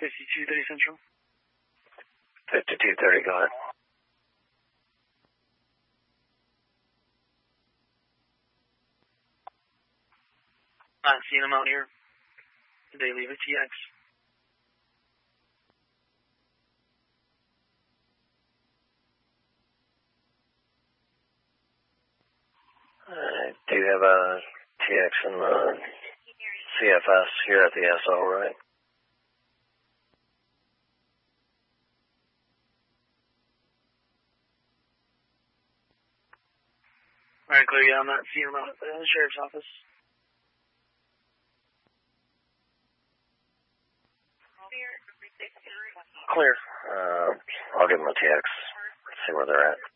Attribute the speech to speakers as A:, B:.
A: 5230 Central.
B: 5230, go ahead.
A: Not seeing them out here. Did they leave a TX?
B: I do have a TX in the CFS here at the SO, right?
A: Alright, clear. Yeah, I'm not seeing them out at the sheriff's office.
B: Clear. I'll give them a TX, see where they're at.